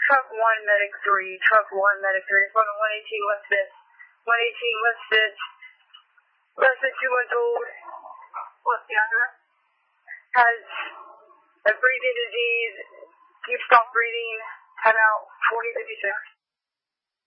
Truck 1, Medic 3, Truck 1, Medic 3, from 118 West 5th. 118 West 5th, less than 2 months old. What's the address? Has a breathing disease, keeps stop breathing, time out 4056.